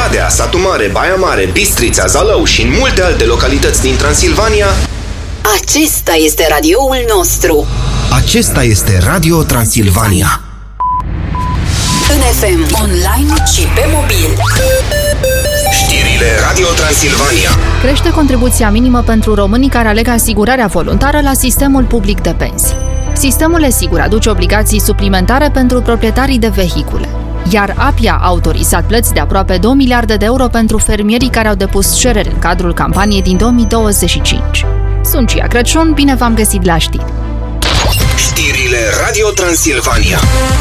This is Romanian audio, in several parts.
Oradea, Satu Mare, Baia Mare, Bistrița, Zalău și în multe alte localități din Transilvania. Acesta este radioul nostru. Acesta este Radio Transilvania. În FM, online și pe mobil. Știrile Radio Transilvania. Crește contribuția minimă pentru românii care aleg asigurarea voluntară la sistemul public de pensii. Sistemul e-sigur aduce obligații suplimentare pentru proprietarii de vehicule. Iar API a autorizat plăți de aproape 2 miliarde de euro pentru fermierii care au depus cereri în cadrul campaniei din 2025. Sunt Cia Crăciun, bine v-am găsit la știri. Știrile Radio Transilvania.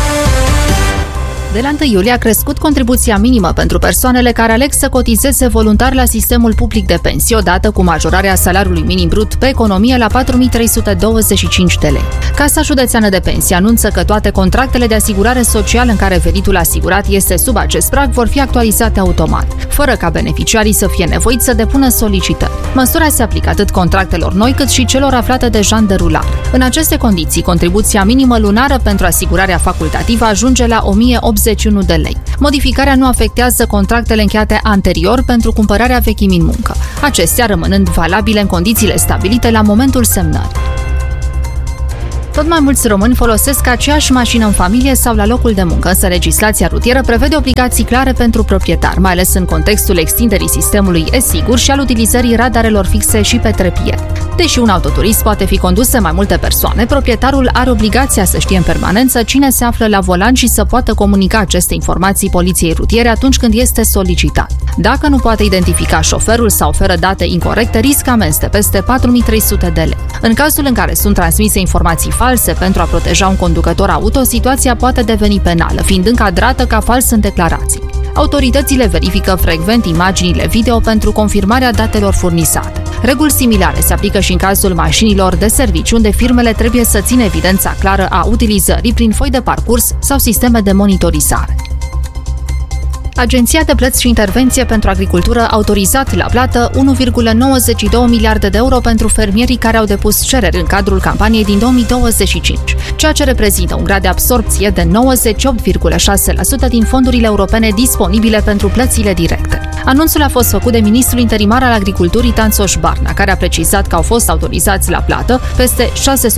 De la 1 iulie a crescut contribuția minimă pentru persoanele care aleg să cotizeze voluntar la sistemul public de pensii, odată cu majorarea salariului minim brut pe economie la 4.325 de lei. Casa Județeană de Pensii anunță că toate contractele de asigurare socială în care venitul asigurat este sub acest prag vor fi actualizate automat, fără ca beneficiarii să fie nevoiți să depună solicitări. Măsura se aplică atât contractelor noi cât și celor aflate deja în derulare. În aceste condiții, contribuția minimă lunară pentru asigurarea facultativă ajunge la 1.081 de lei. Modificarea nu afectează contractele încheiate anterior pentru cumpărarea vechimii în muncă, acestea rămânând valabile în condițiile stabilite la momentul semnării. Tot mai mulți români folosesc aceeași mașină în familie sau la locul de muncă, însă legislația rutieră prevede obligații clare pentru proprietar, mai ales în contextul extinderii sistemului e-sigur și al utilizării radarelor fixe și pe trepied. Deși un autoturism poate fi condus de mai multe persoane, proprietarul are obligația să știe în permanență cine se află la volan și să poată comunica aceste informații poliției rutiere atunci când este solicitat. Dacă nu poate identifica șoferul sau oferă date incorecte, riscă amenzi de peste 4.300 de lei. În cazul în care sunt transmise informații false pentru a proteja un conducător auto, situația poate deveni penală, fiind încadrată ca fals în declarații. Autoritățile verifică frecvent imaginile video pentru confirmarea datelor furnizate. Reguli similare se aplică și în cazul mașinilor de serviciu, unde firmele trebuie să țină evidența clară a utilizării prin foi de parcurs sau sisteme de monitorizare. Agenția de Plăți și Intervenție pentru Agricultură a autorizat la plată 1,92 miliarde de euro pentru fermierii care au depus cereri în cadrul campaniei din 2025, ceea ce reprezintă un grad de absorbție de 98,6% din fondurile europene disponibile pentru plățile directe. Anunțul a fost făcut de ministrul interimar al Agriculturii Tanțoș Barna, care a precizat că au fost autorizați la plată peste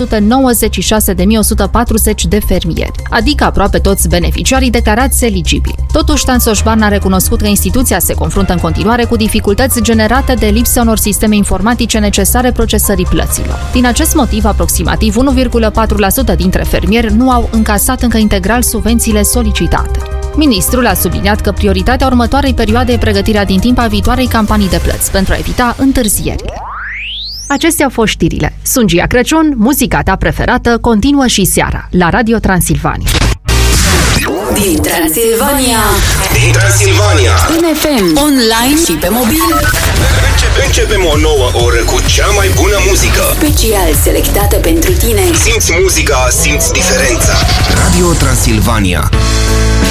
696.140 de fermieri, adică aproape toți beneficiarii declarați eligibili. Totuși, Tanțoș Barna a recunoscut că instituția se confruntă în continuare cu dificultăți generate de lipsa unor sisteme informatice necesare procesării plăților. Din acest motiv, aproximativ 1,4% dintre fermieri nu au încasat încă integral subvențiile solicitate. Ministrul a subliniat că prioritatea următoarei perioade e pregătirea din timp a viitoarei campanii de plăți pentru a evita întârzierile. Acestea au fost știrile. Sunt Cia Crăciun, muzica ta preferată continuă și seara la Radio Transilvania. Din Transilvania. Din Transilvania. În FM, online și pe mobil. Începem o nouă oră cu cea mai bună muzică. Special selectată pentru tine. Simți muzica, simți diferența. Radio Transilvania.